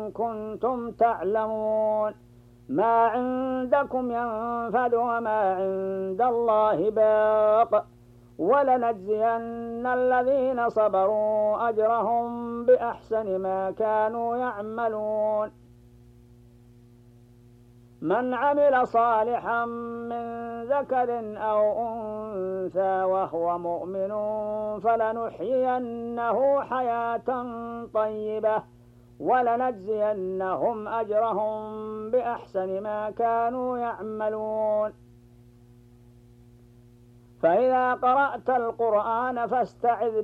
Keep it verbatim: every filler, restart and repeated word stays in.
كنتم تعلمون. ما عندكم ينفد وما عند الله باق ولنجزين الذين صبروا أجرهم بأحسن ما كانوا يعملون. من عمل صالحا من ذكر أو أنثى وهو مؤمن فلنحيينه حياة طيبة ولنجزينهم أجرهم بأحسن ما كانوا يعملون. فإذا قرأت القرآن فاستعذ